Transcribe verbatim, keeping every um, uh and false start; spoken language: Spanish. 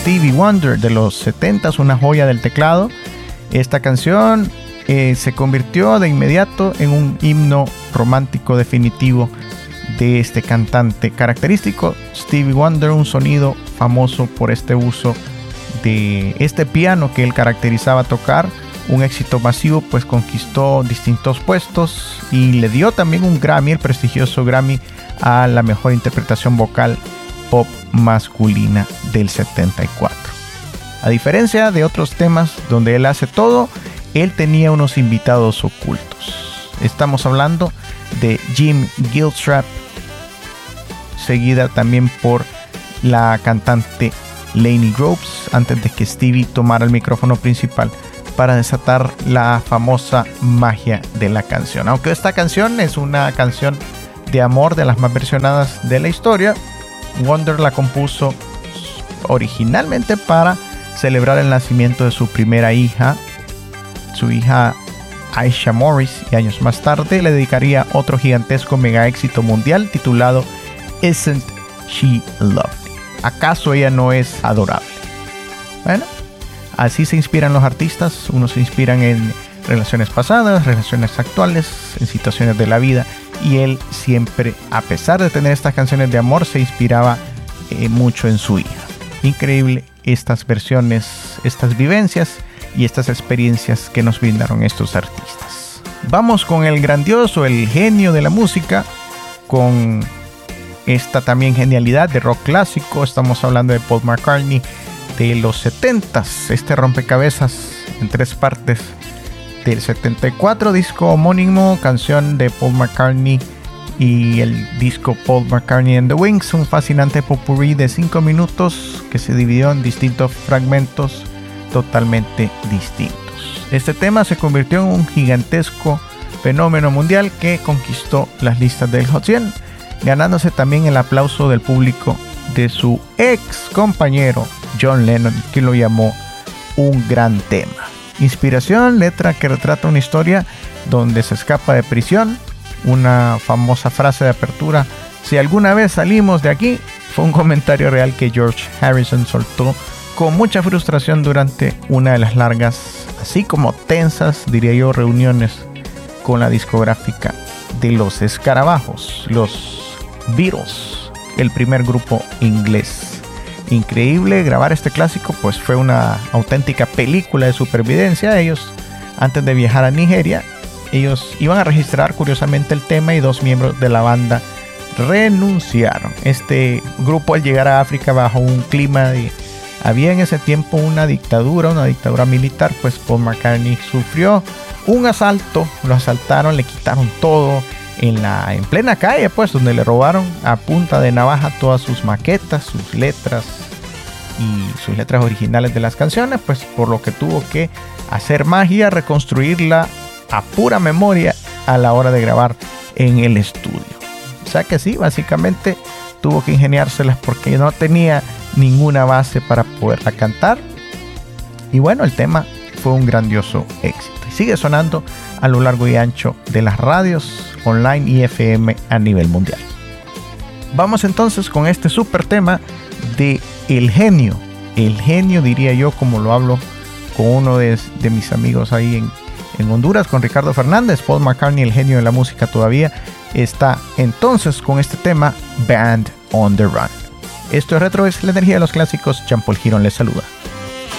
Stevie Wonder de los setentas, una joya del teclado. Esta canción eh, se convirtió de inmediato en un himno romántico definitivo de este cantante característico, Stevie Wonder, un sonido famoso por este uso de este piano que él caracterizaba tocar. Un éxito masivo, pues conquistó distintos puestos y le dio también un Grammy, el prestigioso Grammy, a la mejor interpretación vocal pop masculina del setenta y cuatro. A diferencia de otros temas donde él hace todo, él tenía unos invitados ocultos. Estamos hablando de Jim Gilstrap, seguida también por la cantante Lainey Groves, antes de que Stevie tomara el micrófono principal para desatar la famosa magia de la canción. Aunque esta canción es una canción de amor de las más versionadas de la historia, Wonder la compuso originalmente para celebrar el nacimiento de su primera hija, su hija Aisha Morris, y años más tarde le dedicaría otro gigantesco mega éxito mundial titulado Isn't She Lovely? ¿Acaso ella no es adorable? Bueno, así se inspiran los artistas. Unos se inspiran en relaciones pasadas, relaciones actuales, en situaciones de la vida. Y él siempre, a pesar de tener estas canciones de amor, se inspiraba eh, mucho en su hija. Increíble estas versiones, estas vivencias y estas experiencias que nos brindaron estos artistas. Vamos con el grandioso, el genio de la música, con esta también genialidad de rock clásico. Estamos hablando de Paul McCartney de los setentas, este rompecabezas en tres partes del setenta y cuatro, disco homónimo, canción de Paul McCartney y el disco Paul McCartney and the Wings, un fascinante popurrí de cinco minutos que se dividió en distintos fragmentos totalmente distintos. Este tema se convirtió en un gigantesco fenómeno mundial que conquistó las listas del Hot cien, ganándose también el aplauso del público de su ex compañero John Lennon, que lo llamó un gran tema. Inspiración, letra que retrata una historia donde se escapa de prisión. Una famosa frase de apertura: si alguna vez salimos de aquí, fue un comentario real que George Harrison soltó con mucha frustración durante una de las largas, así como tensas, diría yo, reuniones con la discográfica de los escarabajos, los Beatles, el primer grupo inglés. Increíble grabar este clásico, pues fue una auténtica película de supervivencia. Ellos, antes de viajar a Nigeria, ellos iban a registrar curiosamente el tema y dos miembros de la banda renunciaron. Este grupo, al llegar a África bajo un clima de... había en ese tiempo una dictadura, una dictadura militar, pues Paul McCartney sufrió un asalto, lo asaltaron, le quitaron todo en la en plena calle, pues, donde le robaron a punta de navaja todas sus maquetas, sus letras y sus letras originales de las canciones, pues, por lo que tuvo que hacer magia, reconstruirla a pura memoria a la hora de grabar en el estudio. O sea que sí, básicamente tuvo que ingeniárselas porque no tenía ninguna base para poderla cantar. Y bueno, el tema fue un grandioso éxito y sigue sonando a lo largo y ancho de las radios online y F M a nivel mundial. Vamos entonces con este super tema de El Genio. El Genio, diría yo, como lo hablo con uno de, de mis amigos ahí en, en Honduras, con Ricardo Fernández. Paul McCartney, el genio de la música, todavía está entonces con este tema, Band on the Run. Esto es Retro, es la energía de los clásicos. Jean Paul Girón les saluda.